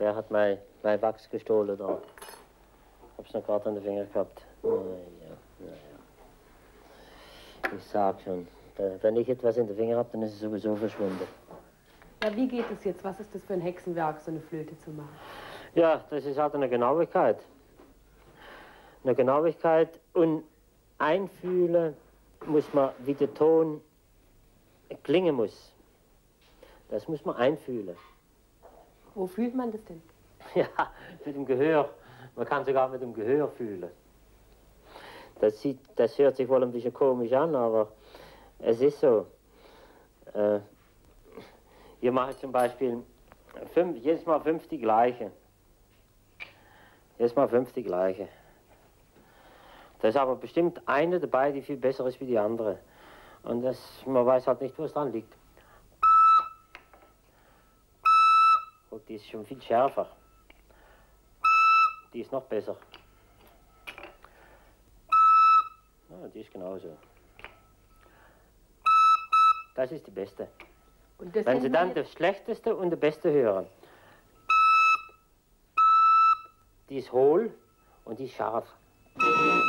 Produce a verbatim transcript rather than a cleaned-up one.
der hat mein, mein Wachs gestohlen da. Hab's noch gerade an den Finger gehabt. Naja, naja. Ich sag schon, wenn ich etwas in den Finger habe, dann ist es sowieso verschwunden. Ja, wie geht es jetzt? Was ist das für ein Hexenwerk, so eine Flöte zu machen? Ja, das ist halt eine Genauigkeit. Eine Genauigkeit und einfühlen muss man, wie der Ton klingen muss. Das muss man einfühlen. Wo fühlt man das denn? Ja, mit dem Gehör. Man kann sogar mit dem Gehör fühlen. Das, sieht, das hört sich wohl ein bisschen komisch an, aber es ist so. Äh, hier mache ich zum Beispiel fünf, jedes Mal fünf die gleiche. Jedes Mal fünf die gleiche. Da ist aber bestimmt eine dabei, die viel besser ist wie die andere. Und das, man weiß halt nicht, wo es dran liegt. Und die ist schon viel schärfer. Die ist noch besser. Ja, die ist genauso. Das ist die beste. Und das Wenn Sie dann das Schlechteste und das Beste hören, die ist hohl und die ist scharf.